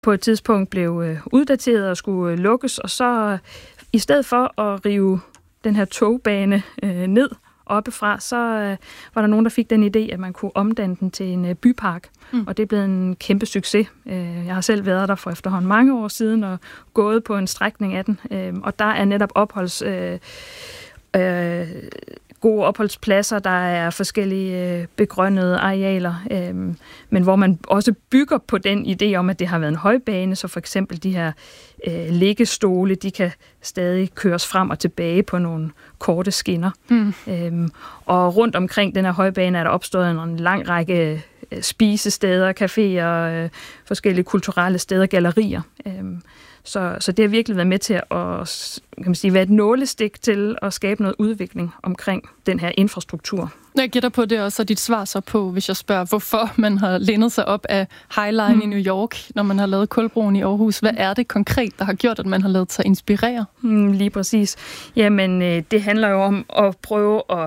på et tidspunkt blev uddateret og skulle lukkes, og så i stedet for at rive den her togbane ned oppefra, så var der nogen, der fik den idé, at man kunne omdanne den til en bypark, og det er blevet en kæmpe succes. Jeg har selv været der for efterhånden mange år siden og gået på en strækning af den, og der er netop gode opholdspladser, der er forskellige begrønnede arealer, men hvor man også bygger på den idé om, at det har været en højbane, så for eksempel de her liggestole, de kan stadig køres frem og tilbage på nogle korte skinner. Og rundt omkring den her højbane er der opstået en lang række spisesteder, caféer, forskellige kulturelle steder, gallerier. Så det har virkelig været med til at, kan man sige, være et nålestik til at skabe noget udvikling omkring den her infrastruktur. Jeg gætter på det også, og dit svar så på, hvis jeg spørger, hvorfor man har lænet sig op af High Line i New York, når man har lavet Kulbroen i Aarhus. Hvad er det konkret, der har gjort, at man har lavet sig inspirere? Lige præcis. Jamen, det handler jo om at prøve at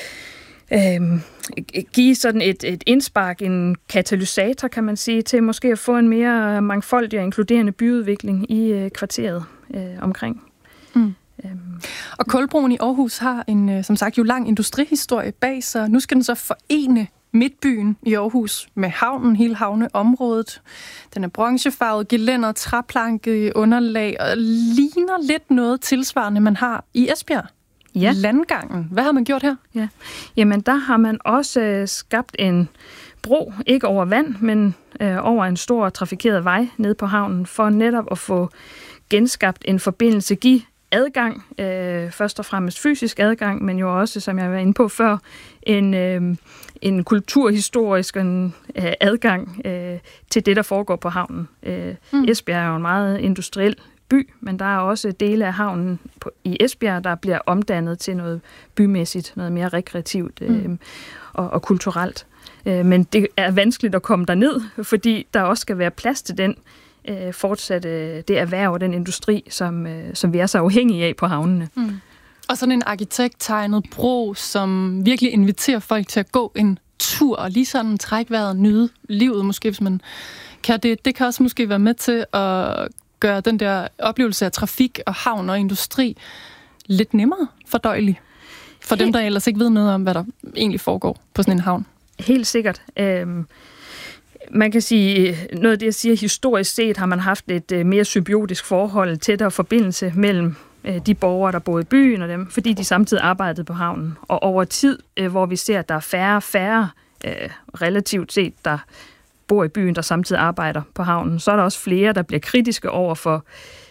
give sådan et indspark, en katalysator, kan man sige, til måske at få en mere mangfoldig og inkluderende byudvikling i kvarteret omkring. Og Kulbroen i Aarhus har en, som sagt, jo lang industrihistorie bag sig. Nu skal den så forene midtbyen i Aarhus med havnen, hele havneområdet. Den er bronzefarvet, gelænder, træplanke, underlag og ligner lidt noget tilsvarende, man har i Esbjerg. Ja. Landgangen. Hvad har man gjort her? Ja. Jamen, der har man også skabt en bro, ikke over vand, men over en stor trafikeret vej ned på havnen, for netop at få genskabt en forbindelse, give adgang, først og fremmest fysisk adgang, men jo også, som jeg var inde på før, en kulturhistorisk adgang til det, der foregår på havnen. Esbjerg er jo en meget industriel by, men der er også dele af havnen i Esbjerg, der bliver omdannet til noget bymæssigt, noget mere rekreativt og kulturelt. Men det er vanskeligt at komme derned, fordi der også skal være plads til den fortsatte det erhverv og den industri, som vi er så afhængige af på havnene. Og sådan en arkitekttegnet bro, som virkelig inviterer folk til at gå en tur og lige sådan trække vejret, nyde livet, måske hvis man kan det. Det kan også måske være med til at gøre den der oplevelse af trafik og havn og industri lidt nemmere fordøjelig for dem, der ellers ikke ved noget om, hvad der egentlig foregår på sådan en havn. Helt sikkert. Man kan sige, noget af det, jeg siger, historisk set har man haft et mere symbiotisk forhold, tættere forbindelse mellem de borgere, der boede i byen og dem, fordi de samtidig arbejdede på havnen. Og over tid, hvor vi ser, at der er færre relativt set, der bor i byen, der samtidig arbejder på havnen, så er der også flere, der bliver kritiske over for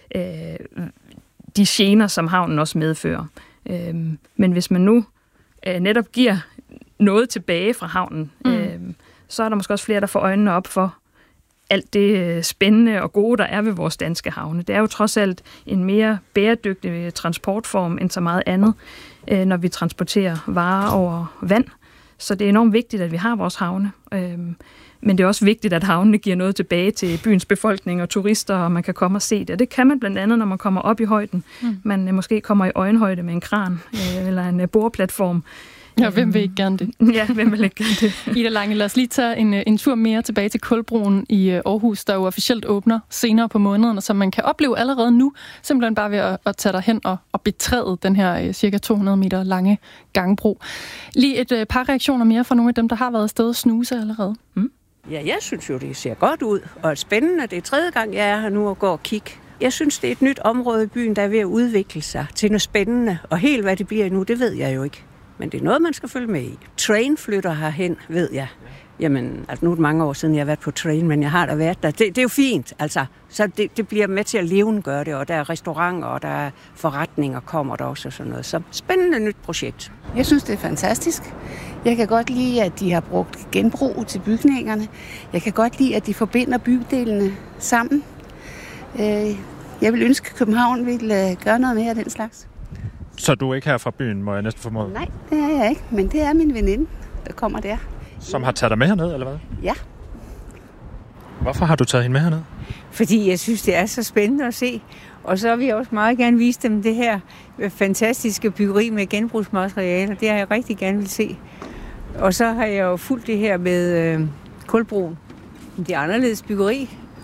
de gener, som havnen også medfører. Men hvis man nu netop giver noget tilbage fra havnen, så er der måske også flere, der får øjnene op for alt det spændende og gode, der er ved vores danske havne. Det er jo trods alt en mere bæredygtig transportform end så meget andet, når vi transporterer varer over vand. Så det er enormt vigtigt, at vi har vores havne. Men det er også vigtigt, at havnene giver noget tilbage til byens befolkning og turister, og man kan komme og se det. Og det kan man blandt andet, når man kommer op i højden. Man måske kommer i øjenhøjde med en kran eller en boreplatform. Ja, hvem vil ikke gerne det? Ja, hvem vil ikke gerne det? Ida Lange, lad os lige tage en tur mere tilbage til Kulbroen i Aarhus, der jo officielt åbner senere på måneden, og som man kan opleve allerede nu, simpelthen bare ved at tage derhen og betræde den her cirka 200 meter lange gangbro. Lige et par reaktioner mere fra nogle af dem, der har været afsted og snuse allerede. Ja, jeg synes jo, det ser godt ud og er spændende. Det er 3. gang, jeg er her nu og går og kigger. Jeg synes, det er et nyt område i byen, der er ved at udvikle sig til noget spændende. Og helt hvad det bliver nu, det ved jeg jo ikke. Men det er noget, man skal følge med i. Train flytter herhen, ved jeg. Jamen, altså nu er det mange år siden, jeg har været på Train, men jeg har da været der. Det er jo fint, altså. Så det bliver med til at levendegøre det, og der er restauranter, og der er forretninger, kommer der også og sådan noget. Så spændende nyt projekt. Jeg synes, det er fantastisk. Jeg kan godt lide, at de har brugt genbrug til bygningerne. Jeg kan godt lide, at de forbinder bydelene sammen. Jeg vil ønske, at København ville gøre noget mere af den slags. Så du er ikke her fra byen, må jeg næsten formode? Nej, det er jeg ikke, men det er min veninde, der kommer der. Som har taget dig med herned, eller hvad? Ja. Hvorfor har du taget hende med herned? Fordi jeg synes, det er så spændende at se. Og så vil jeg også meget gerne vise dem det her fantastiske byggeri med genbrugsmaterialer. Det har jeg rigtig gerne vil se. Og så har jeg jo fulgt det her med Kulbroen. Det er anderledes byggeri,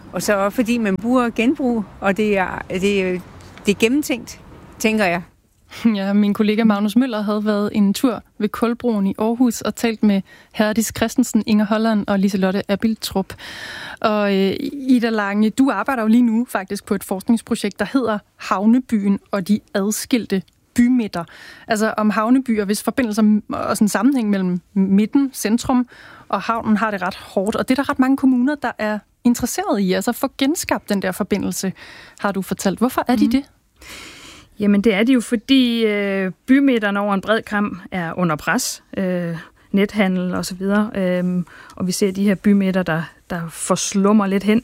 Og så fordi man bruger genbrug, og det er gennemtænkt, tænker jeg. Ja, min kollega Magnus Møller havde været en tur ved Kulbroen i Aarhus og talt med Herdis Christensen, Inger Holland og Liselotte Abiltrup. Og Ida Lange, du arbejder jo lige nu faktisk på et forskningsprojekt, der hedder Havnebyen og de adskilte bymidter. Altså om havnebyer, hvis forbindelser og sådan en sammenhæng mellem midten, centrum og havnen har det ret hårdt. Og det er der ret mange kommuner, der er interesseret i, altså at få genskabt den der forbindelse, har du fortalt. Hvorfor er de det? Jamen det er de jo, fordi bymidterne over en bred kam er under pres, nethandel og så videre, og vi ser de her bymidter, der forslummer lidt hen.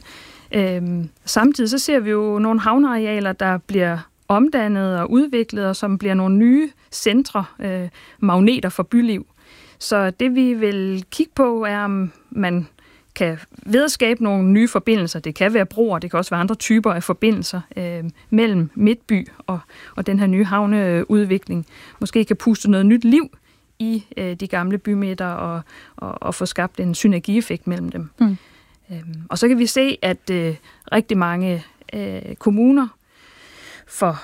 Samtidig så ser vi jo nogle havnearealer, der bliver omdannet og udviklet, og som bliver nogle nye centre, magneter for byliv. Så det vi vil kigge på er, om man kan ved at skabe nogle nye forbindelser. Det kan være broer, det kan også være andre typer af forbindelser mellem midtby og den her nye havneudvikling. Måske kan puste noget nyt liv i de gamle bymidter og få skabt en synergieffekt mellem dem. Og så kan vi se, at rigtig mange kommuner for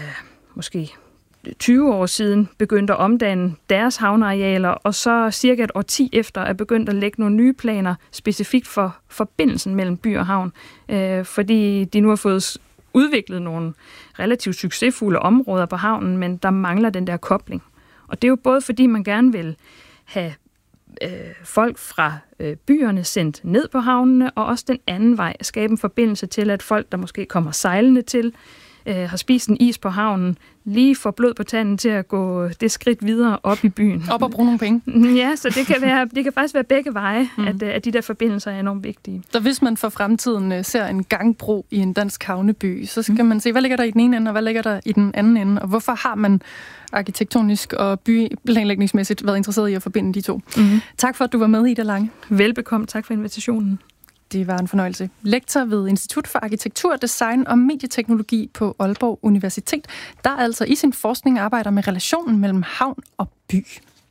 måske 20 år siden begyndte at omdanne deres havnearealer, og så cirka et årti efter er begyndt at lægge nogle nye planer specifikt for forbindelsen mellem by og havn, fordi de nu har fået udviklet nogle relativt succesfulde områder på havnen, men der mangler den der kobling. Og det er jo både fordi man gerne vil have folk fra byerne sendt ned på havnene, og også den anden vej, skabe en forbindelse til, at folk, der måske kommer sejlende til, har spist en is på havnen, lige får blod på tanden til at gå det skridt videre op i byen. Op og bruge nogle penge. Ja, så det kan faktisk være begge veje, at de der forbindelser er enormt vigtige. Så hvis man for fremtiden ser en gangbro i en dansk havneby, så skal man se, hvad ligger der i den ene ende, og hvad ligger der i den anden ende, og hvorfor har man arkitektonisk og byplanlægningsmæssigt været interesseret i at forbinde de to. Tak for, at du var med, Ida Lange. Velbekomme. Tak for invitationen. Det var en fornøjelse. Lektor ved Institut for Arkitektur, Design og Medieteknologi på Aalborg Universitet, der altså i sin forskning arbejder med relationen mellem havn og by.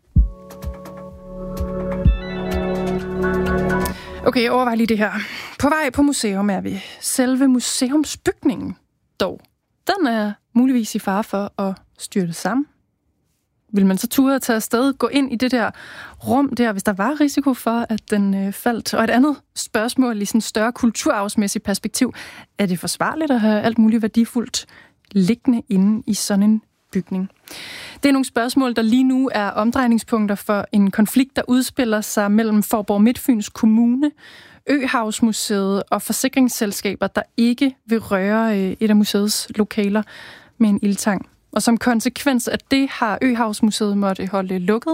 Okay, overvej lige det her. På vej på museum er vi. Selve museumsbygningen, dog, den er muligvis i fare for at styrte sammen. Vil man så ture at tage afsted, gå ind i det der rum der, hvis der var risiko for, at den faldt? Og et andet spørgsmål i sådan større kulturarvsmæssigt perspektiv. Er det forsvarligt at have alt muligt værdifuldt liggende inde i sådan en bygning? Det er nogle spørgsmål, der lige nu er omdrejningspunkter for en konflikt, der udspiller sig mellem Faaborg Midtfyns Kommune, Øhavsmuseet og forsikringsselskaber, der ikke vil røre et af museets lokaler med en ildtang. Og som konsekvens af det har Øhavsmuseet måtte holde lukket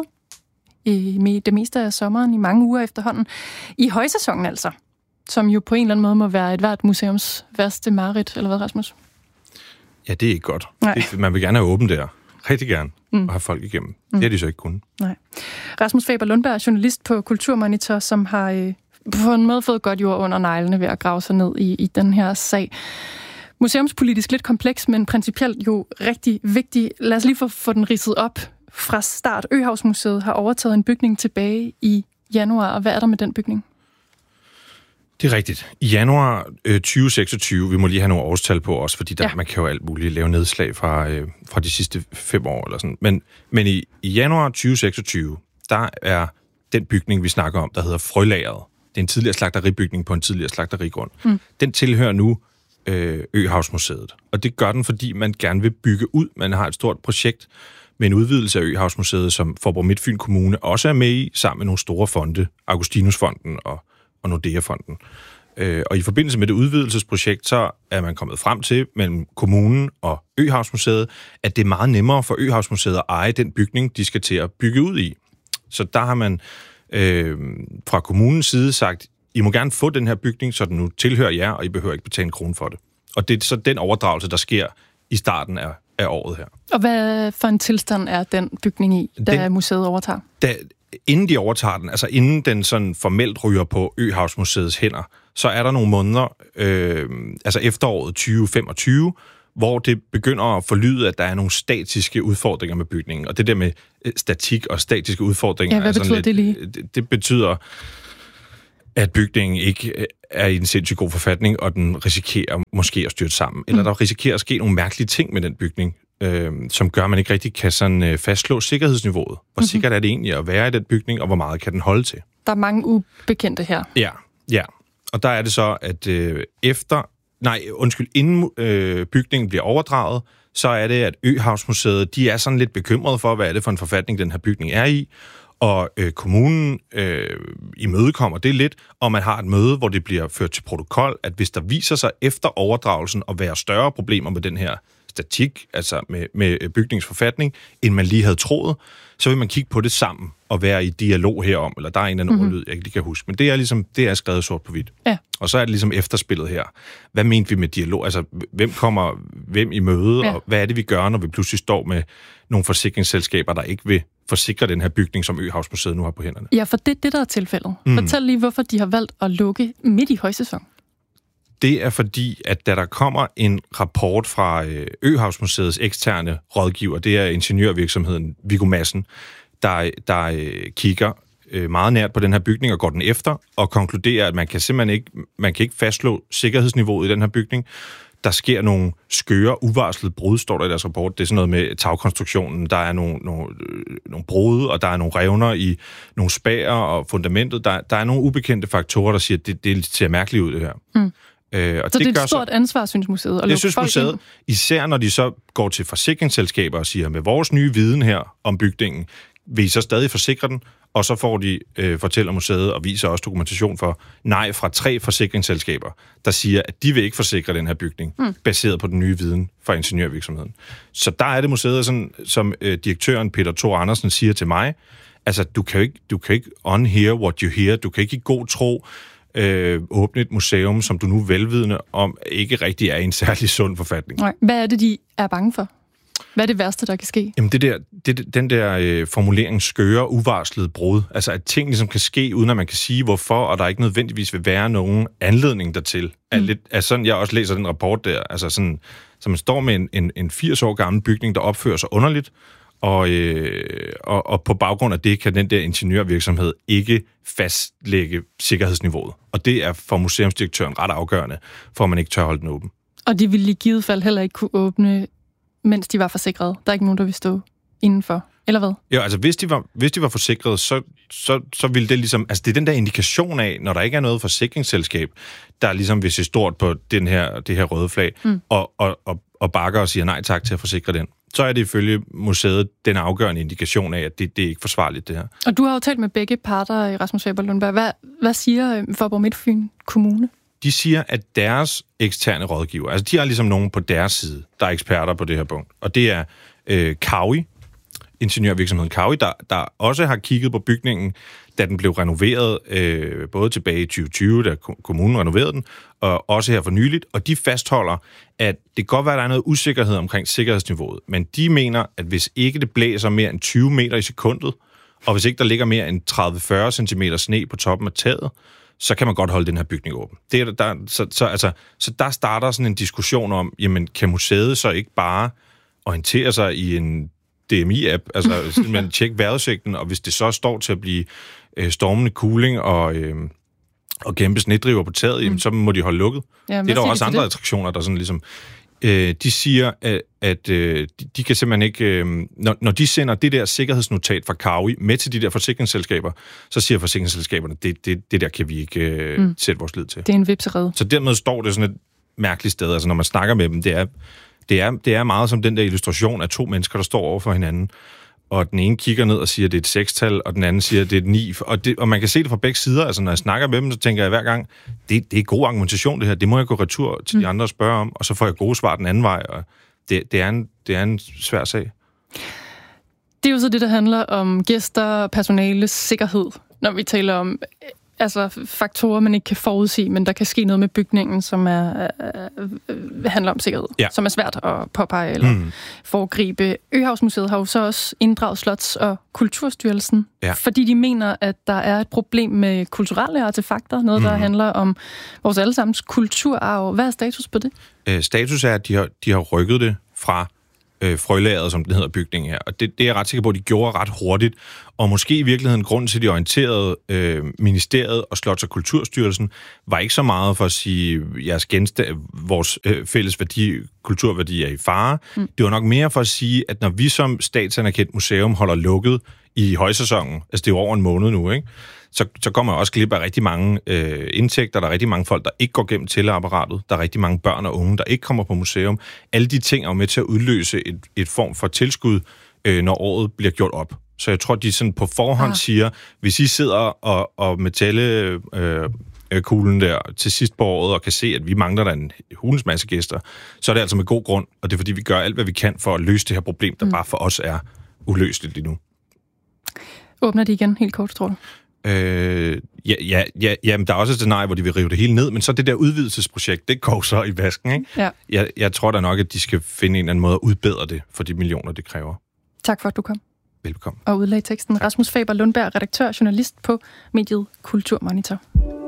i det meste af sommeren, i mange uger efterhånden. I højsæsonen altså, som jo på en eller anden måde må være et hvert museums værste mareridt, eller hvad, Rasmus? Ja, det er ikke godt. Man vil gerne have åbent der. Rigtig gerne. Og have folk igennem. Det har de så ikke kunnet. Nej. Rasmus Faber Lundberg er journalist på Kulturmonitor, som har på en måde fået godt jord under neglene ved at grave sig ned i den her sag. Museumspolitisk lidt kompleks, men principielt jo rigtig vigtig. Lad os lige få den ridset op fra start. Øhavsmuseet har overtaget en bygning tilbage i januar, og hvad er der med den bygning? Det er rigtigt. I januar 2026, vi må lige have nogle årstal på os, fordi man kan jo alt muligt lave nedslag fra de sidste 5 år eller sådan. Men i januar 2026, der er den bygning, vi snakker om, der hedder Frølageret. Det er en tidligere slagteribygning på en tidligere slagterigrund. Den tilhører nu Øhavsmuseet. Og det gør den, fordi man gerne vil bygge ud. Man har et stort projekt med en udvidelse af Øhavsmuseet, som Faaborg Midtfyn Kommune også er med i, sammen med nogle store fonde, Augustinusfonden og Nordea-fonden. Og i forbindelse med det udvidelsesprojekt, så er man kommet frem til, mellem kommunen og Øhavsmuseet, at det er meget nemmere for Øhavsmuseet at eje den bygning, de skal til at bygge ud i. Så der har man fra kommunens side sagt, I må gerne få den her bygning, så den nu tilhører jer, og I behøver ikke betale en krone for det. Og det er så den overdragelse, der sker i starten af året her. Og hvad for en tilstand er den bygning i, da museet overtager? Inden de overtager den, altså inden den sådan formelt ryger på Øhavsmuseets hænder, så er der nogle måneder, altså efteråret 2025, hvor det begynder at forlyde, at der er nogle statiske udfordringer med bygningen. Og det der med statik og statiske udfordringer... Ja, hvad betyder det lige? Det betyder... at bygningen ikke er i en sindssygt god forfatning, og den risikerer måske at styrte sammen. Eller der risikerer at ske nogle mærkelige ting med den bygning, som gør, at man ikke rigtig kan sådan, fastslå sikkerhedsniveauet. Hvor sikkert er det egentlig at være i den bygning, og hvor meget kan den holde til? Der er mange ubekendte her. Ja. Og der er det så, at inden bygningen bliver overdraget, så er det, at Øhavsmuseet, de er sådan lidt bekymrede for, hvad er det for en forfatning, den her bygning er i. Og kommunen imødekommer det lidt, og man har et møde, hvor det bliver ført til protokol, at hvis der viser sig efter overdragelsen at være større problemer med den her statik, altså med bygningsforfatning, end man lige havde troet, så vil man kigge på det sammen og være i dialog herom, eller der er en eller anden ordlyd, jeg ikke lige kan huske. Men det er ligesom, det er skrevet sort på hvidt. Ja. Og så er det ligesom efterspillet her. Hvad mente vi med dialog? Altså, hvem kommer hvem i møde, og hvad er det, vi gør, når vi pludselig står med nogle forsikringsselskaber, der ikke vil forsikre den her bygning, som Øhavsmuseet nu har på hænderne? Ja, for det er det, der er tilfældet. Fortæl lige, hvorfor de har valgt at lukke midt i højsæson. Det er fordi, at da der kommer en rapport fra Øhavsmuseets eksterne rådgiver, det er ingeniørvirksomheden Viggo Madsen, der kigger meget nært på den her bygning og går den efter, og konkluderer, at man kan ikke fastslå sikkerhedsniveauet i den her bygning. Der sker nogle skøre, uvarslede brud, står der i deres rapport. Det er sådan noget med tagkonstruktionen. Der er nogle brud, og der er nogle revner i nogle spærer og fundamentet. Der er nogle ubekendte faktorer, der siger, at det ser mærkeligt ud, det her. Så det er et stort ansvar, synes museet, at lukke folk ind? Især når de så går til forsikringsselskaber og siger, med vores nye viden her om bygningen, vil I så stadig forsikre den? Og så får de, fortæller museet og viser også dokumentation for, nej fra 3 forsikringsselskaber, der siger, at de vil ikke forsikre den her bygning, baseret på den nye viden fra ingeniørvirksomheden. Så der er det museet, sådan, som direktøren Peter Thor Andersen siger til mig, altså du kan ikke unhear what you hear, du kan ikke i god tro åbne et museum, som du nu velvidende om, ikke rigtig er i en særlig sund forfatning. Nej. Hvad er det, de er bange for? Hvad er det værste, der kan ske? Jamen den der formulering skøre, uvarslede brud, altså at ting ligesom kan ske, uden at man kan sige hvorfor, og der ikke nødvendigvis vil være nogen anledning dertil. Altså sådan, jeg også læser den rapport der, altså sådan, så man står med en 80 år gammel bygning, der opfører sig underligt, og på baggrund af det kan den der ingeniørvirksomhed ikke fastlægge sikkerhedsniveauet. Og det er for museumsdirektøren ret afgørende, for at man ikke tør holde den åben. Og de ville i givet fald heller ikke kunne åbne, mens de var forsikrede. Der er ikke nogen, der vil stå indenfor, eller hvad? Ja, altså hvis de var forsikrede, så ville det ligesom, altså det er den der indikation af, når der ikke er noget forsikringsselskab, der ligesom vil se stort på det her røde flag, og bakker og siger nej tak til at forsikre den. Så er det ifølge museet den afgørende indikation af, at det er ikke forsvarligt, det her. Og du har jo talt med begge parter, Rasmus Faber Lundberg. Hvad siger Faaborg Midtfyn Kommune? De siger, at deres eksterne rådgiver, altså de har ligesom nogen på deres side, der er eksperter på det her punkt. Og det er Kawi, ingeniørvirksomheden Kawi, der også har kigget på bygningen, da den blev renoveret, både tilbage i 2020, da kommunen renoverede den, og også her for nyligt. Og de fastholder, at det kan godt være, at der er noget usikkerhed omkring sikkerhedsniveauet, men de mener, at hvis ikke det blæser mere end 20 meter i sekundet, og hvis ikke der ligger mere end 30-40 cm sne på toppen af taget, så kan man godt holde den her bygning åben. Så der starter sådan en diskussion om, jamen kan museet så ikke bare orientere sig i en DMI-app, altså man tjekker vejrudsigten, og hvis det så står til at blive stormende kuling og kæmpe snedriver på taget, jamen, så må de holde lukket. Ja, det er der også andre attraktioner, der sådan ligesom... De siger, at de kan simpelthen ikke... Når de sender det der sikkerhedsnotat fra Kawi med til de der forsikringsselskaber, så siger forsikringsselskaberne, det der kan vi ikke sætte vores lid til. Det er en vipserede. Så dermed står det sådan et mærkeligt sted. Altså når man snakker med dem, det er meget som den der illustration af 2 mennesker, der står over for hinanden. Og den ene kigger ned og siger, at det er et 6-tal, og den anden siger, at det er et 9. Og man kan se det fra begge sider. Altså, når jeg snakker med dem, så tænker jeg hver gang, det er god argumentation, det her. Det må jeg gå retur til de andre og spørge om, og så får jeg gode svar den anden vej. Og det er en svær sag. Det er jo så det, der handler om gæster, personales sikkerhed, når vi taler om faktorer, man ikke kan forudsige, men der kan ske noget med bygningen, som handler om sikkerhed, som er svært at påpege eller foregribe. Øhavsmuseet har jo så også inddraget Slots- og Kulturstyrelsen, fordi de mener, at der er et problem med kulturelle artefakter, noget, der handler om vores allesammens kulturarv. Hvad er status på det? Status er, at de har rykket det fra frølageret, som den hedder, bygning her. Og det er jeg ret sikker på, at de gjorde ret hurtigt. Og måske i virkeligheden grunden til, at de orienterede ministeriet og Slots- og Kulturstyrelsen, var ikke så meget for at sige, vores fælles kulturværdi er i fare. Det var nok mere for at sige, at når vi som statsanerkendt museum holder lukket i højsæsonen, altså det er jo over en måned nu, ikke? Så kommer jeg også glip af rigtig mange indtægter. Der er rigtig mange folk, der ikke går gennem tællapparatet. Der er rigtig mange børn og unge, der ikke kommer på museum. Alle de ting er jo med til at udløse et form for tilskud, når året bliver gjort op. Så jeg tror, de sådan på forhånd siger, hvis I sidder og med tællekuglen der til sidst på året og kan se, at vi mangler der en hulens masse gæster, så er det altså med god grund, og det er fordi, vi gør alt, hvad vi kan for at løse det her problem, der bare for os er uløseligt lige nu. Åbner de igen helt kort, tror du? Men der er også et scenarie, hvor de vil rive det hele ned, men så det der udvidelsesprojekt, det går så i vasken, ikke? Ja. Jeg tror da nok, at de skal finde en eller anden måde at udbedre det for de millioner, det kræver. Tak for, at du kom. Velbekomme. Og udlagde teksten. Rasmus Faber Lundberg, redaktør og journalist på mediet Kulturmonitor.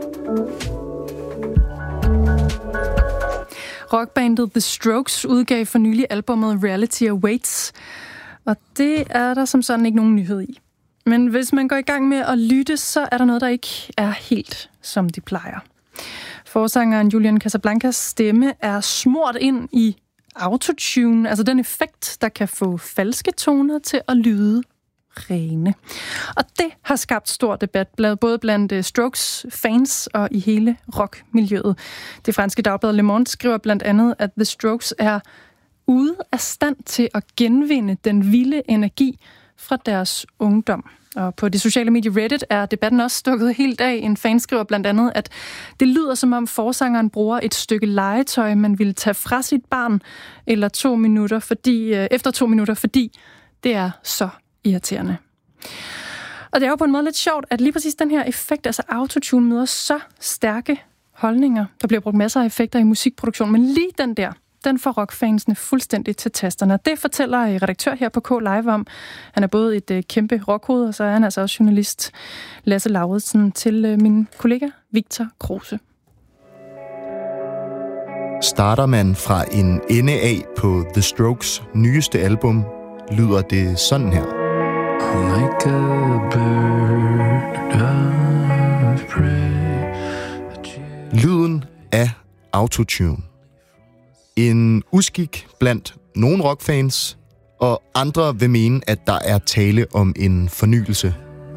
Rockbandet The Strokes udgav for nylig albummet Reality Awaits, og det er der som sådan ikke nogen nyhed i. Men hvis man går i gang med at lytte, så er der noget, der ikke er helt, som de plejer. Forsangeren Julian Casablancas stemme er smurt ind i autotune, altså den effekt, der kan få falske toner til at lyde rene. Og det har skabt stor debat, både blandt Strokes fans og i hele rockmiljøet. Det franske dagblad Le Monde skriver blandt andet, at The Strokes er ude af stand til at genvinde den vilde energi fra deres ungdom. Og på det sociale medie Reddit er debatten også stukket helt af. En fan skriver blandt andet, at det lyder som om forsangeren bruger et stykke legetøj, man ville tage fra sit barn efter 2 minutter, fordi det er så irriterende. Og det er jo på en måde lidt sjovt, at lige præcis den her effekt, altså autotune, møder så stærke holdninger. Der bliver brugt masser af effekter i musikproduktion, men lige den får rockfansene fuldstændig til tasterne. Det fortæller redaktør her på K Live om. Han er både et kæmpe rockhoved, og så er han altså også journalist, Lasse Lauridsen, til min kollega Victor Kruse. Starter man fra en ende af på The Strokes nyeste album, lyder det sådan her. Like a bird of prey. Lyden af autotune. En uskik blandt nogle rockfans, og andre vil mene, at der er tale om en fornyelse.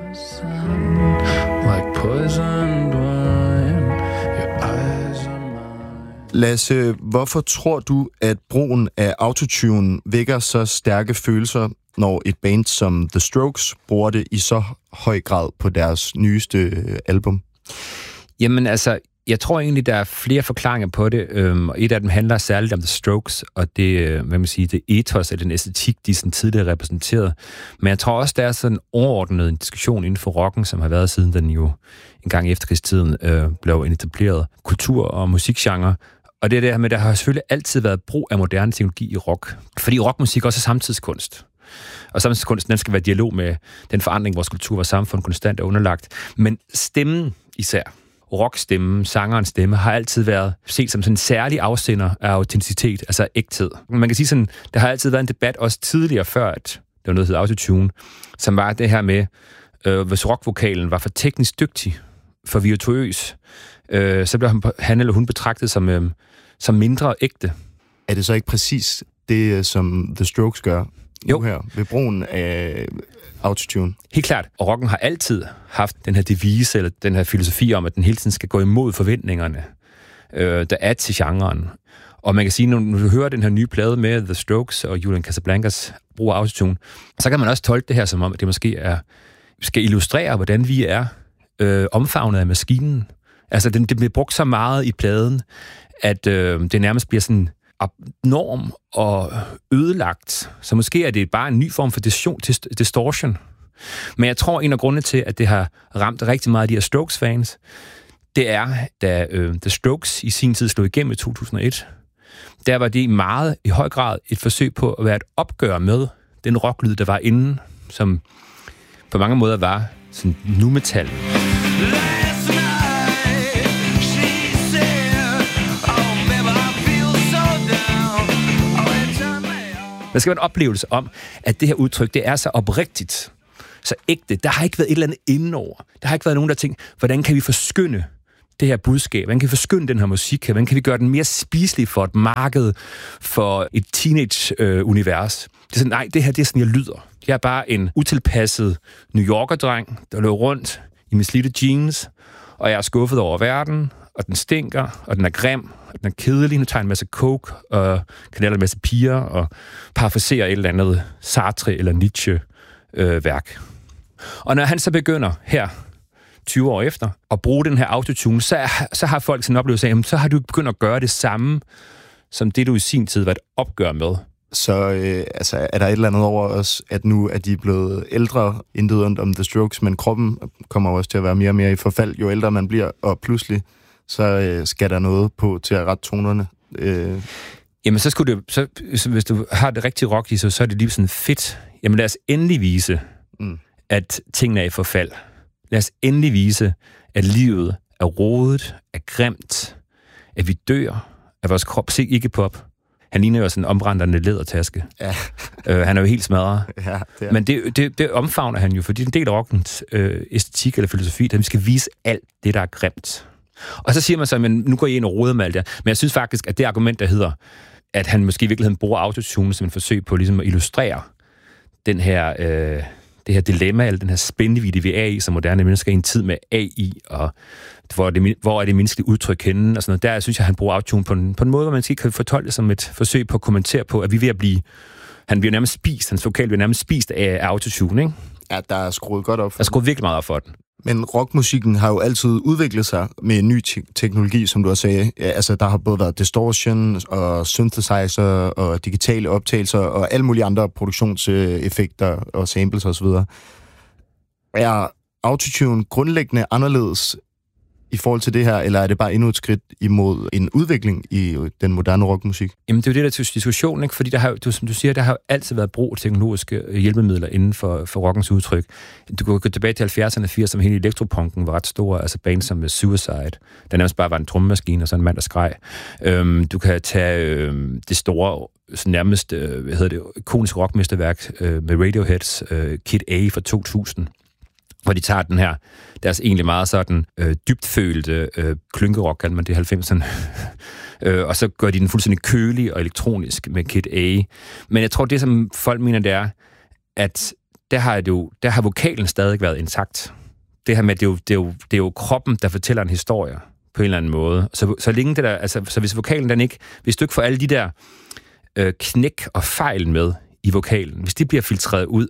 Lasse, hvorfor tror du, at brugen af autotune vækker så stærke følelser, når et band som The Strokes bruger det i så høj grad på deres nyeste album? Jamen altså, jeg tror egentlig, der er flere forklaringer på det. Et af dem handler særligt om The Strokes, og det, det ethos af den æstetik, de sådan tidligere repræsenteret. Men jeg tror også, der er sådan en overordnet diskussion inden for rocken, som har været siden den jo en gang i efterkrigstiden blev en etableret kultur- og musikgenre. Og det er det her med, der har selvfølgelig altid været brug af moderne teknologi i rock. Fordi rockmusik også er samtidskunst. Og samtidskunsten, den skal være i dialog med den forandring, vores kultur og samfund konstant er underlagt. Men stemmen især, rockstemmen, sangerens stemme, har altid været set som sådan en særlig afsender af autenticitet, altså ægthed. Man kan sige sådan, der har altid været en debat, også tidligere før, at det var noget, der hed autotune, som var det her med, hvis rockvokalen var for teknisk dygtig, for virtuøs, så blev han eller hun betragtet som mindre ægte. Er det så ikke præcis det, som The Strokes gør nu her, ved brugen af autotune? Helt klart. Og rocken har altid haft den her devise, eller den her filosofi om, at den hele tiden skal gå imod forventningerne, der er til genren. Og man kan sige, når du hører den her nye plade med The Strokes og Julian Casablancas brug af autotune, så kan man også tolke det her som om, at det måske skal illustrere, hvordan vi er omfavnet af maskinen. Altså, det bliver brugt så meget i pladen, at det nærmest bliver sådan abnorm og ødelagt. Så måske er det bare en ny form for distortion. Men jeg tror, en af grundene til, at det har ramt rigtig meget af de her Strokes-fans, det er, da The Strokes i sin tid slog igennem i 2001, der var det meget i høj grad et forsøg på at være et opgør med den rocklyd, der var inden, som på mange måder var sådan nu-metal. Der skal være en oplevelse om, at det her udtryk, det er så oprigtigt, så ægte. Der har ikke været et eller andet indenover. Der har ikke været nogen, der tænkt, hvordan kan vi forskynde det her budskab? Hvordan kan vi forskynde den her musik her? Hvordan kan vi gøre den mere spiselig for et marked, for et teenage-univers? Det er sådan, nej, det her, det er sådan, jeg lyder. Jeg er bare en utilpasset New Yorker-dreng, der løber rundt i mine slidte jeans, og jeg er skuffet over verden, og den stinker, og den er grim, og den er kedelig. Nu tager jeg en masse coke, og kanaler en masse piger, og parafraserer et eller andet Sartre eller Nietzsche-værk. Og når han så begynder her, 20 år efter, at bruge den her autotune, så har folk sådan en oplevelse af, så har du begyndt at gøre det samme, som det du i sin tid var et opgør med. Så er der et eller andet over os, at nu er de blevet ældre, intet ondt om The Strokes, men kroppen kommer også til at være mere og mere i forfald, jo ældre man bliver, og pludselig så skal der noget på til at rette tonerne. Jamen, så skulle det, så hvis du har det rigtige rock i, så er det lige sådan fedt. Jamen, lad os endelig vise, at tingene er i forfald. Lad os endelig vise, at livet er rodet, er grimt, at vi dør, at vores krop ser ikke pop. Han ligner jo sådan en ombrændende lædertaske. Ja. Han er jo helt smadret. Ja, det er. Men det omfavner han jo, fordi det er en del af rockens æstetik eller filosofi, at vi skal vise alt det, der er grimt. Og så siger man så, men nu går I ind og roder med alt det. Men jeg synes faktisk, at det argument, der hedder, at han måske i virkeligheden bruger autotune som en forsøg på ligesom at illustrere den her, det her dilemma, eller den her spændvidde, vi er i som moderne mennesker i en tid med AI, og hvor er det menneskelige udtryk henne, og sådan noget. Der synes jeg, han bruger autotune på en måde, hvor man ikke kan fortolke det som et forsøg på at kommentere på, at vi er ved at blive, han bliver nærmest spist, hans vokal bliver nærmest spist af autotune, ikke? Ja, der er skruet godt op for den. Der er skruet virkelig meget op for den. Men rockmusikken har jo altid udviklet sig med en ny teknologi, som du har sagt. Altså, der har både været distortion og synthesizer og digitale optagelser og alle mulige andre produktionseffekter og samples osv. Er autotune grundlæggende anderledes i forhold til det her, eller er det bare endnu et skridt imod en udvikling i den moderne rockmusik? Jamen, det er jo det, der er diskussion, ikke? Fordi der har, som du siger, der har jo altid været brug af teknologiske hjælpemidler inden for rockens udtryk. Du kan gå tilbage til 70'erne og 80'erne, hele elektropunken var ret stor, altså bands som Suicide, der nærmest bare var en trommemaskine og så en mand, der skreg. Du kan tage det store, nærmest, ikoniske rockmesterværk med Radioheads Kid A fra 2000, hvor de tager den her, deres egentlig meget sådan dybtfølte klynkerok, kalder man det i 90'erne, og så gør de den fuldstændig kølig og elektronisk med Kid A. Men jeg tror, det som folk mener, det er, at der har vokalen stadig været intakt. Det her med, det er jo kroppen, der fortæller en historie på en eller anden måde. Så længe det der, altså, så hvis vokalen den ikke, hvis du ikke får alle de der knæk og fejl med i vokalen, hvis de bliver filtreret ud,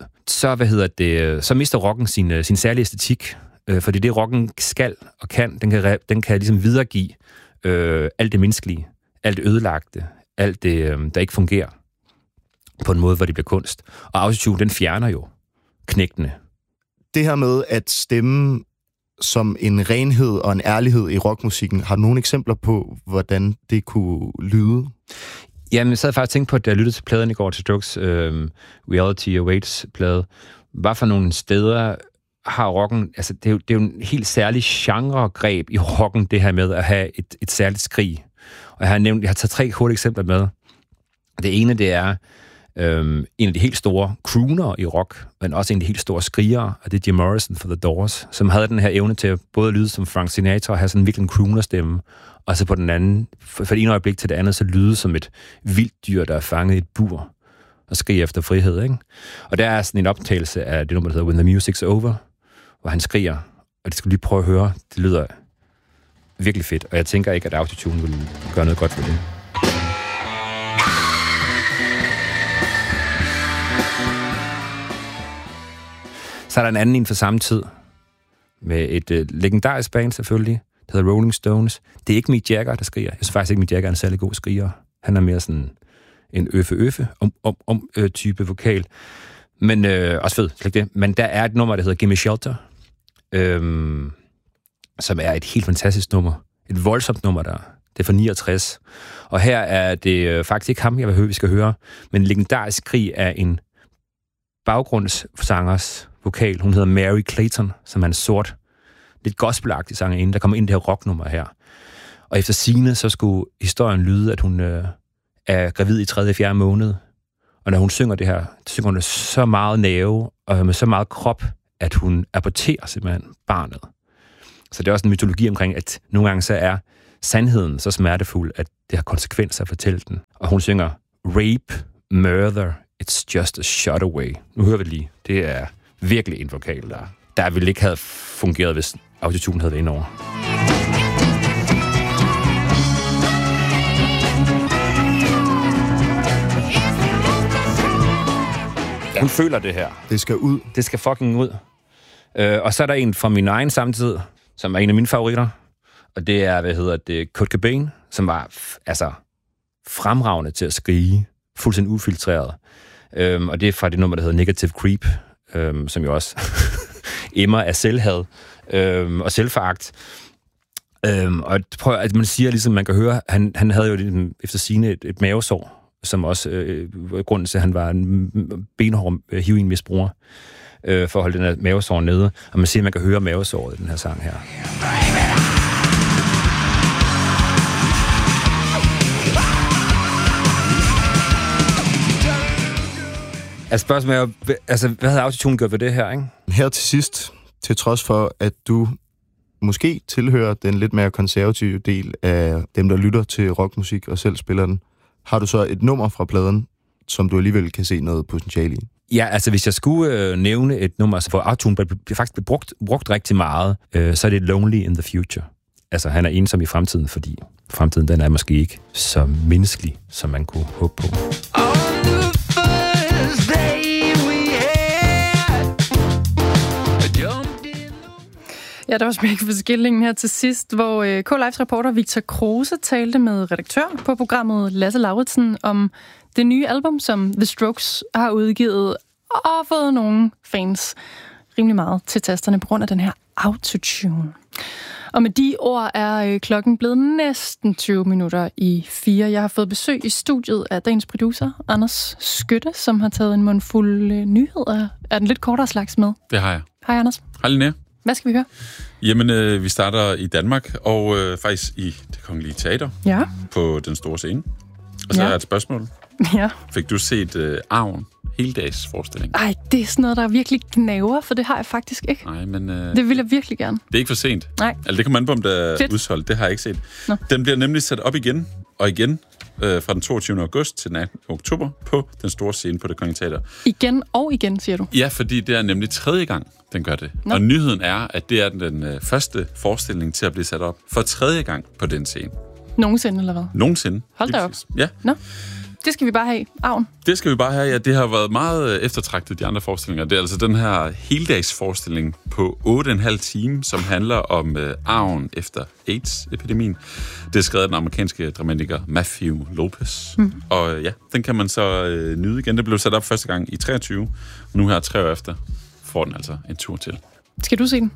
så så mister rocken sin særlige æstetik, fordi det rocken skal og kan, den kan ligesom videregive alt det menneskelige, alt det ødelagte, alt det, der ikke fungerer på en måde, hvor det bliver kunst. Og autotune, den fjerner jo knægtene. Det her med at stemme som en renhed og en ærlighed i rockmusikken, har du nogle eksempler på, hvordan det kunne lyde? Jamen, jeg sad faktisk og tænkte på, at da jeg lyttede til pladen i går til Strokes Reality Awaits-plade, hvad for nogle steder har rocken, altså det er jo en helt særlig genregreb i rocken, det her med at have et særligt skrig. Og jeg har taget 3 hurtige eksempler med. Det ene, det er en af de helt store crooner i rock, men også en af de helt store skrigere, og det er Jim Morrison for The Doors, som havde den her evne til at både lyde som Frank Sinatra og have sådan en virkelig crooner-stemme, og så på den anden, fra det ene øjeblik til det andet, så lyde som et vildt dyr, der er fanget i et bur og skriger efter frihed, ikke? Og der er sådan en optagelse af det nummer, der hedder When the Music's Over, hvor han skriger, og det skal du lige prøve at høre. Det lyder virkelig fedt, og jeg tænker ikke, at autotune vil gøre noget godt for det. Så er der en anden inden for samme tid, med et legendarisk band selvfølgelig, der hedder Rolling Stones. Det er ikke Mick Jagger, der skriger. Jeg synes faktisk ikke, Mick Jagger er en særlig god skriger. Han er mere sådan en type vokal. Men også fed, slet ikke det. Men der er et nummer, der hedder Gimme Shelter, som er et helt fantastisk nummer. Et voldsomt nummer, der. Det er fra 69. Og her er det faktisk ikke ham, vi skal høre, men en legendarisk skrig af en baggrundssangers vokal. Hun hedder Mary Clayton, som er en sort, lidt gospelagtig sangerinde, der kommer ind i det her rocknummer her. Og efter sigende, så skulle historien lyde, at hun er gravid i 3. og 4. måned, Og når hun synger det her, synger hun så meget nerve og med så meget krop, at hun apporterer simpelthen barnet. Så det er også en mytologi omkring, at nogle gange så er sandheden så smertefuld, at det har konsekvenser at fortælle den. Og hun synger, rape, murder, it's just a shot away. Nu hører vi lige. Det er virkelig en vokal, der ville ikke have fungeret, hvis autotune havde været indover. Hun føler det her. Det skal ud. Det skal fucking ud. Og så er der en fra min egen samtid, som er en af mine favoritter. Og det er, Kurt Cobain, som var fremragende til at skrige. Fuldstændig ufiltreret. Og det er fra det nummer, der hedder Negative Creep, som jo også emmer af selvhad og selvforagt. Og prøv at man siger, ligesom man kan høre, han havde jo efter sigende et mavesår, som også grunden til, at han var en benhård heroinmisbruger, for at holde den her mavesår nede. Og man siger, at man kan høre mavesåret i den her sang her. Altså spørgsmålet er, hvad havde autotune gjort ved det her, ikke? Her til sidst, til trods for, at du måske tilhører den lidt mere konservative del af dem, der lytter til rockmusik og selv spiller den, har du så et nummer fra pladen, som du alligevel kan se noget potentiale i? Ja, altså hvis jeg skulle nævne et nummer, hvor autotune faktisk blev brugt rigtig meget, så er det Lonely in the Future. Altså han er ensom i fremtiden, fordi fremtiden den er måske ikke så menneskelig, som man kunne håbe på. Ja, der var smæk for skillingen her til sidst, hvor K-Lives reporter Victor Kruse talte med redaktør på programmet Lasse Lauritsen om det nye album, som The Strokes har udgivet og fået nogle fans rimelig meget til tasterne på grund af den her autotune. Og med de ord er klokken blevet næsten 20 minutter i 4. Jeg har fået besøg i studiet af dagens producer, Anders Skytte, som har taget en mundfuld nyheder. Er den lidt kortere slags med? Det har jeg. Hej, Anders. Hej, Linnea. Hvad skal vi høre? Jamen, vi starter i Danmark, og faktisk i Det Kongelige Teater på den store scene. Og så er et spørgsmål. Ja. Fik du set Arven? Heldagsforestilling? Ej, det er sådan noget, der virkelig gnaver, for det har jeg faktisk ikke. Nej, men... det vil jeg virkelig gerne. Det er ikke for sent. Nej. Altså, det kommer an på, om det er udsolgt. Det har jeg ikke set. Nå. Den bliver nemlig sat op igen og igen fra den 22. august til den 18. oktober på den store scene på Det Kongelige Teater. Igen og igen, siger du? Ja, fordi det er nemlig 3. gang, den gør det. Nå. Og nyheden er, at det er den første forestilling til at blive sat op for 3. gang på den scene. Nogensinde, eller hvad? Nogensinde. Hold da op. Ja. Nå. Det skal vi bare have. Arven. Det skal vi bare have, ja. Det har været meget eftertragtet, de andre forestillinger. Det er altså den her heldagsforestilling på 8,5 timer, som handler om arven efter AIDS-epidemien. Det er skrevet af den amerikanske dramatiker Matthew Lopez. Og ja, den kan man så nyde igen. Det blev sat op første gang i 23. Nu her 3 år efter får den altså en tur til. Skal du se den?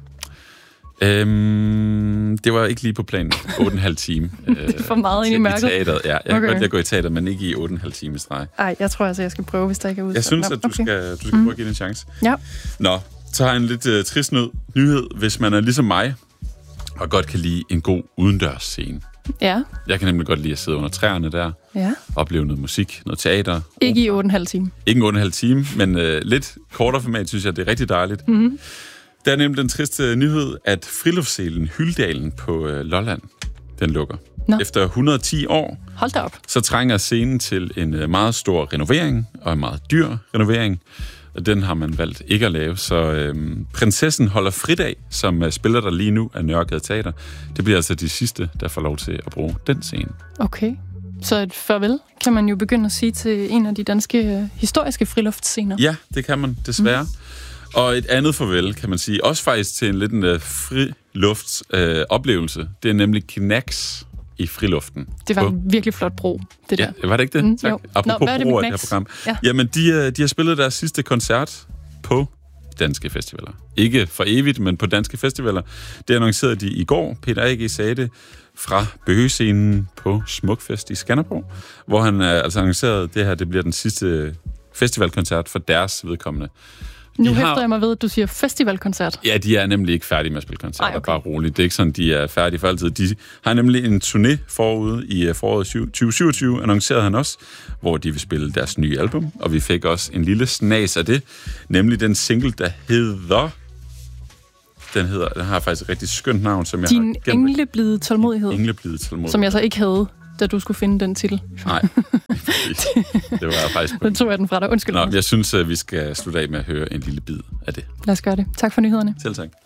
Det var ikke lige på planen. 8,5 timer. Det er for meget ind i mørket. I teateret, ja. Jeg kan godt lide at gå i teater, men ikke i 8,5 timer i streg. Ej, jeg tror altså, jeg skal prøve, hvis der ikke er udsolgt. Jeg synes, at du skal prøve at give det en chance. Ja. Nå, så har jeg en lidt trist nyhed, hvis man er ligesom mig, og godt kan lide en god udendørsscene. Ja. Jeg kan nemlig godt lide at sidde under træerne der, opleve noget musik, noget teater. Ikke i 8,5 timer. Ikke en 8,5 time, men lidt kortere format, synes jeg, det er rigtig dejligt. Mm-hmm. Det er nemlig den triste nyhed, at friluftsscenen Hyldalen på Lolland, den lukker. Nå. Efter 110 år, hold da op, så trænger scenen til en meget stor renovering, og en meget dyr renovering. Og den har man valgt ikke at lave. Så Prinsessen holder fridag, som spiller der lige nu af Nørregade Teater. Det bliver altså de sidste, der får lov til at bruge den scene. Okay. Så et farvel kan man jo begynde at sige til en af de danske historiske friluftsscener. Ja, det kan man desværre. Og et andet farvel, kan man sige, også faktisk til en lidt friluftsoplevelse. Det er nemlig Knax i friluften. Det var en virkelig flot bro, det der. Ja, var det ikke det? Tak. Apropos bro af det her program. Ja. Jamen, de har spillet deres sidste koncert på danske festivaler. Ikke for evigt, men på danske festivaler. Det annoncerede de i går. Peter A.G. sagde det fra Bøgescenen på Smukfest i Skanderborg, hvor han altså annoncerede, det her det bliver den sidste festivalkoncert for deres vedkommende. Nu hæfter jeg mig ved, at du siger festivalkoncert. Ja, de er nemlig ikke færdige med at spille koncerter, bare roligt. Det er ikke sådan, de er færdige for altid. De har nemlig en turné forude i foråret 2027, annoncerede han også, hvor de vil spille deres nye album, og vi fik også en lille snas af det, nemlig den single, der hedder... Den har faktisk et rigtig skønt navn, som jeg har gemt. Din engleblide tålmodighed. Engleblide tålmodighed. Som jeg så ikke havde, da du skulle finde den titel. Nej, det var faktisk... Den tog jeg den fra dig. Undskyld. Nå, jeg synes, at vi skal slutte af med at høre en lille bid af det. Lad os gøre det. Tak for nyhederne. Selv tak.